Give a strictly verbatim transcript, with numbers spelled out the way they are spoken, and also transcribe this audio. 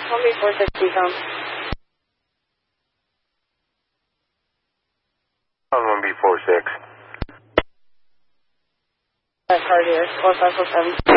one B four six, decom. one B four six. That's hard here, four five four seven.